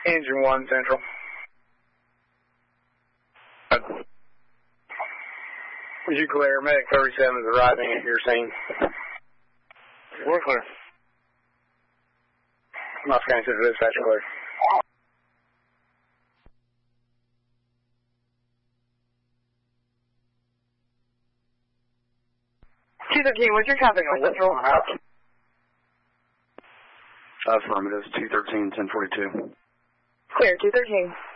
Engine 1 Central. Would you clear? Medic 37 is arriving at your scene. We're clear. Moscow Central dispatch clear. 213, what's your traffic on Central? Affirmative, 213, 1042. Clear, 213.